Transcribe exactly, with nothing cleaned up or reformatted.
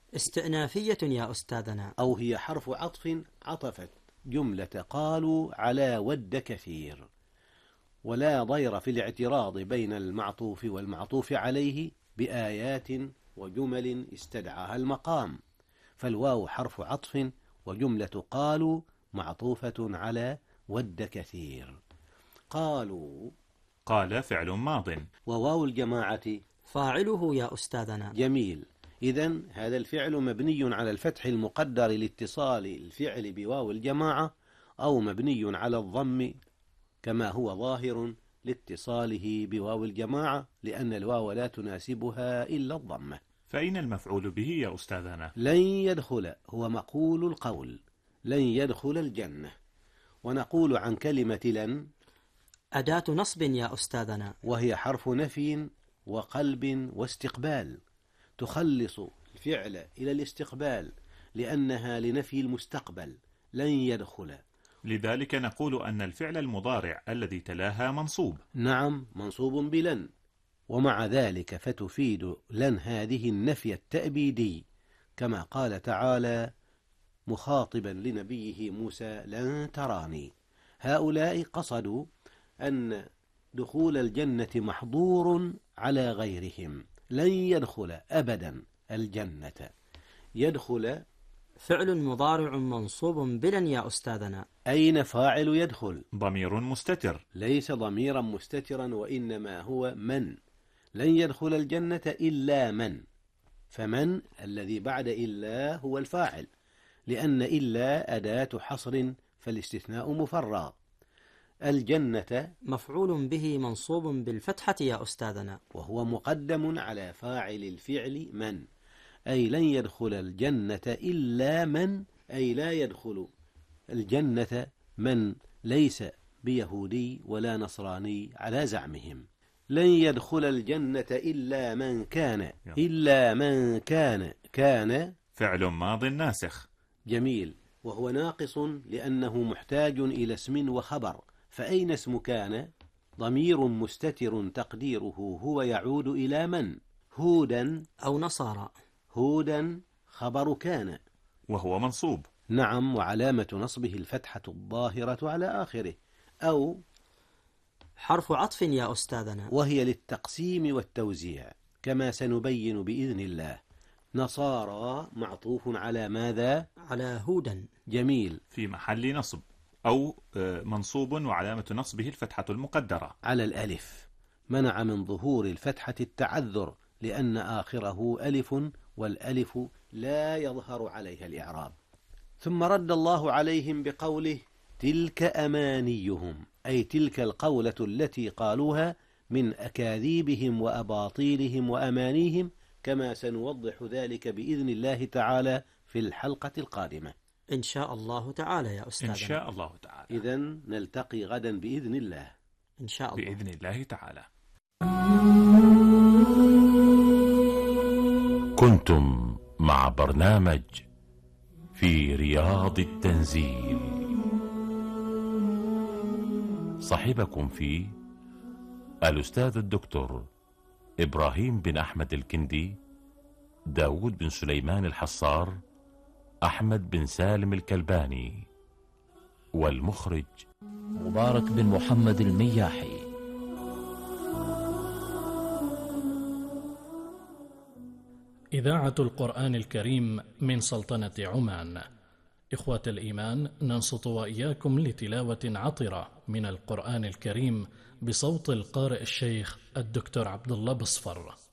استئنافية يا أستاذنا. أو هي حرف عطف عطفت جملة قالوا على ود كثير، ولا ضير في الاعتراض بين المعطوف والمعطوف عليه بآيات وجمل استدعاها المقام، فالواو حرف عطف وجملة قالوا معطوفة على ود كثير. قالوا قال فعل ماض، وواو الجماعة فاعله يا أستاذنا. جميل. إذن هذا الفعل مبني على الفتح المقدر لاتصال الفعل بواو الجماعة، أو مبني على الضم كما هو ظاهر لاتصاله بواو الجماعة، لأن الواو لا تناسبها إلا الضمة. فأين المفعول به يا أستاذنا؟ لن يدخل هو مقول القول، لن يدخل الجنة. ونقول عن كلمة لن أداة نصب يا أستاذنا، وهي حرف نفي وقلب واستقبال، تخلص الفعل إلى الاستقبال لأنها لنفي المستقبل. لن يدخل، لذلك نقول أن الفعل المضارع الذي تلاها منصوب. نعم، منصوب بلن، ومع ذلك فتفيد لن هذه النفي التأبيدي، كما قال تعالى مخاطبا لنبيه موسى لن تراني. هؤلاء قصدوا أن دخول الجنة محظور على غيرهم، لن يدخل أبدا الجنة. يدخل فعل مضارع منصوب بلن يا أستاذنا. أين فاعل يدخل؟ ضمير مستتر. ليس ضميرا مستترا، وإنما هو من. لن يدخل الجنة إلا من، فمن الذي بعد إلا هو الفاعل، لأن إلا أداة حصر فالاستثناء مفرغ. الجنة مفعول به منصوب بالفتحة يا أستاذنا، وهو مقدم على فاعل الفعل من، أي لن يدخل الجنة إلا من، أي لا يدخل الجنة من ليس بيهودي ولا نصراني على زعمهم. لن يدخل الجنة إلا من كان، إلا من كان، كان فعل ماض ناسخ. جميل، وهو ناقص لأنه محتاج إلى اسم وخبر. فأين اسم كان؟ ضمير مستتر تقديره هو يعود إلى من؟ هودا أو نصارى. هودا خبر كان، وهو منصوب. نعم، وعلامة نصبه الفتحة الظاهرة على آخره. أو حرف عطف يا أستاذنا، وهي للتقسيم والتوزيع كما سنبين بإذن الله. نصارى معطوف على ماذا؟ على هودا. جميل، في محل نصب، أو منصوب وعلامة نصبه الفتحة المقدرة على الألف، منع من ظهور الفتحة التعذر لأن آخره ألف، والألف لا يظهر عليها الإعراب. ثم رد الله عليهم بقوله تلك أمانيهم، أي تلك القولة التي قالوها من أكاذيبهم وأباطيلهم وأمانيهم، كما سنوضح ذلك بإذن الله تعالى في الحلقة القادمة إن شاء الله تعالى يا أستاذنا. إن شاء الله تعالى. إذن نلتقي غدا بإذن الله. إن شاء الله. بإذن الله تعالى. كنتم مع برنامج في رياض التنزيل، صاحبكم فيه الأستاذ الدكتور إبراهيم بن أحمد الكندي، داود بن سليمان الحصار، أحمد بن سالم الكلباني، والمخرج مبارك بن محمد المياحي. إذاعة القرآن الكريم من سلطنة عمان. إخوة الإيمان، ننصت وإياكم لتلاوة عطرة من القرآن الكريم بصوت القارئ الشيخ الدكتور عبد الله بصفر.